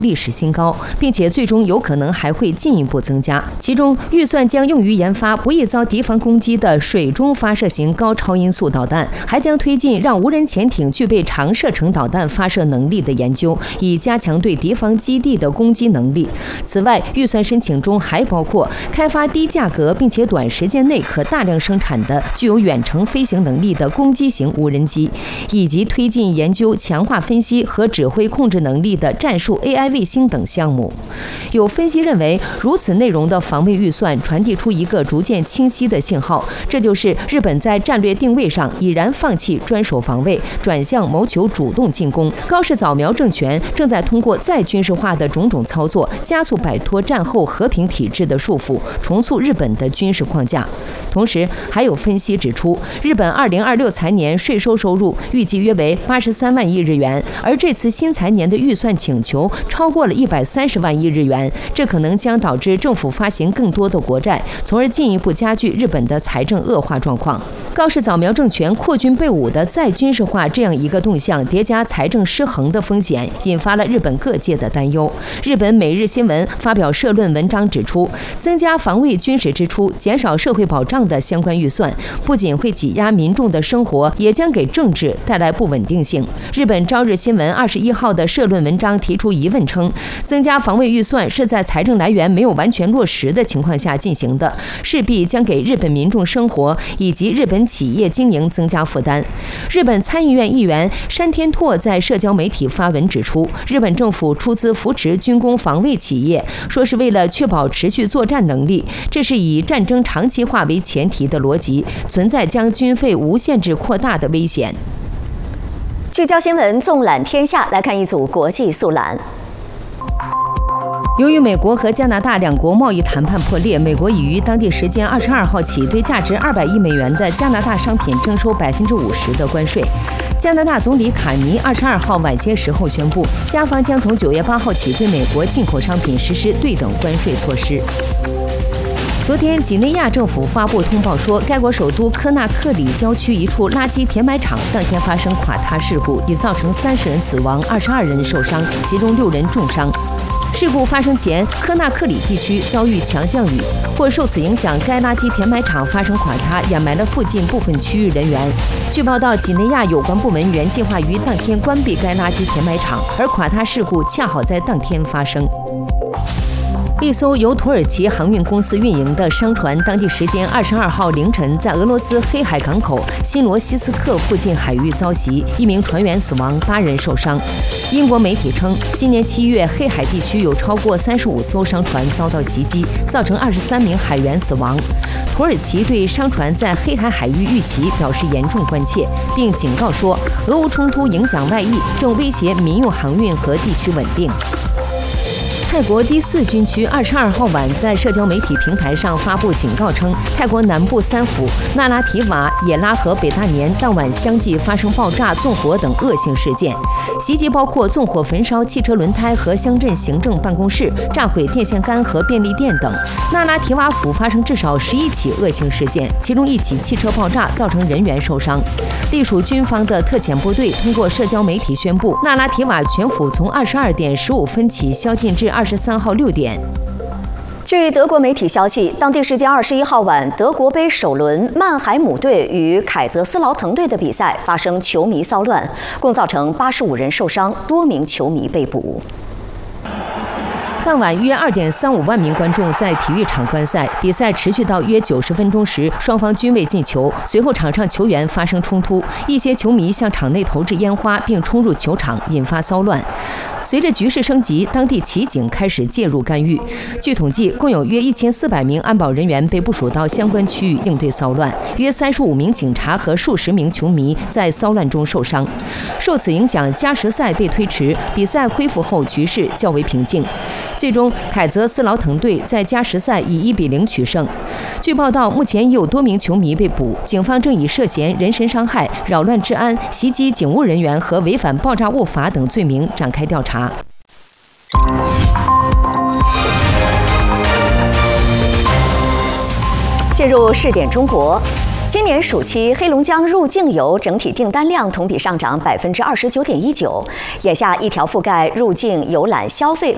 历史新高，并且最终有可能还会进一步增加。其中，预算将用于研发不易遭敌方攻击的水中发射型高超音速导弹，还将推进让无人潜艇具备长射程导弹发射能力的研究，以加强对敌方基地的攻击能力。此外，预算申请中还包括开发低价格并且短时间内可大量生产的具有远程飞行能力的攻击型无人机，以及推进研究强化分析和指挥控制能力的战术 AI 卫星等项目。有分析认为，如此内容的防卫预算传递出一个逐渐清晰的信号，这就是日本在战略定位上已然放弃专守防卫，转向谋求主动进攻。高市早苗政权正在通过再军事化的种种操作，加速摆脱战后和平体制的束缚，重塑日本的军事框架。同时，还有分析指出，日本2026财年税收收入预计约为83万亿日元，而这次新财年的预算请求超过了130万亿日元，这可能将导致政府发行更多的国债，从而进一步加剧日本的财政恶化状况。高市早苗政权扩军备武的再军事化这样一个动向，叠加财政失衡的风险，引发了日本各界的担忧。日本每日新闻发表社论文章指出，增加防卫军事支出、减少社会保障的相关预算，不仅会挤压民众的生活，也将给政治带来不稳定性。日本朝日新闻21号的社论文章提出疑问称，增加防卫预算是在财政来源没有完全落实的情况下进行的，势必将给日本民众生活以及日本企业经营增加负担。日本参议院议员山田拓在社交媒体发文指出，日本政府出资扶持军工防卫企业，说是为了确保持续作战能力，这是以战争长期化为前提的逻辑，存在将军费无限制扩大的危险。 聚焦新闻，纵览天下，来看一组国际速览。 由于美国和加拿大两国贸易谈判破裂，美国已于当地时间22号起对价值200亿美元的加拿大商品征收50%的关税。加拿大总理卡尼22号晚些时候宣布，加方将从9月8号起对美国进口商品实施对等关税措施。昨天，几内亚政府发布通报说，该国首都科纳克里郊区一处垃圾填埋场当天发生垮塌事故，已造成30人死亡，22人受伤，其中6人重伤。事故发生前，科纳克里地区遭遇强降雨，或受此影响，该垃圾填埋场发生垮塌，掩埋了附近部分区域人员。据报道，几内亚有关部门原计划于当天关闭该垃圾填埋场，而垮塌事故恰好在当天发生。一艘由土耳其航运公司运营的商船，当地时间22号凌晨在俄罗斯黑海港口新罗西斯克附近海域遭袭，1名船员死亡，8人受伤。英国媒体称，今年7月，黑海地区有超过35艘商船遭到袭击，造成23名海员死亡。土耳其对商船在黑海海域遇袭表示严重关切，并警告说，俄乌冲突影响外溢，正威胁民用航运和地区稳定。泰国第4军区22号晚在社交媒体平台上发布警告称，泰国南部3府那拉提瓦、野拉和北大年当晚相继发生爆炸、纵火等恶性事件，袭击包括纵火焚烧汽车轮胎和乡镇行政办公室、炸毁电线杆和便利店等。那拉提瓦府发生至少11起恶性事件，其中1起汽车爆炸造成人员受伤。隶属军方的特遣部队通过社交媒体宣布，那拉提瓦全府从22点15分起宵禁至23号6点。 据德国媒体消息，当地时间21号晚，德国杯首轮曼海姆队与凯泽斯劳滕队的比赛发生球迷骚乱，共造成85人受伤，多名球迷被捕。 当晚约2.35万名观众在体育场观赛，比赛持续到约90分钟时，双方均未进球。随后场上球员发生冲突，一些球迷向场内投掷烟花并冲入球场，引发骚乱。随着局势升级，当地骑警开始介入干预。据统计，共有约1400名安保人员被部署到相关区域应对骚乱，约35名警察和数十名球迷在骚乱中受伤。受此影响，加时赛被推迟，比赛恢复后局势较为平静。最终，凯泽斯劳滕队在加时赛以1-0取胜。据报道，目前已有多名球迷被捕，警方正以涉嫌人身伤害、扰乱治安、袭击警务人员和违反爆炸物法等罪名展开调查。 进入视点中国。今年暑期，黑龙江入境游整体订单量同比上涨29.19%。眼下，一条覆盖入境游览消费